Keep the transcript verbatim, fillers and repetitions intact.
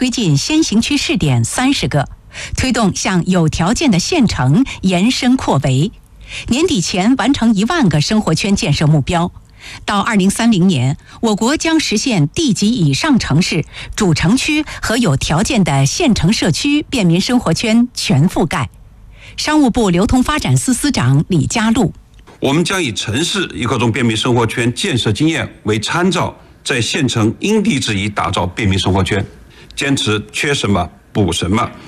推进先行区试点三十个，推动向有条件的县城延伸扩围，年底前完成一万个生活圈建设目标。到二零三零年，我国将实现地级以上城市、主城区和有条件的县城社区便民生活圈全覆盖。商务部流通发展司司长李家璐： 我们将以城市一个种便民生活圈建设经验为参照，在县城因地制宜打造便民生活圈，坚持缺什么补什么，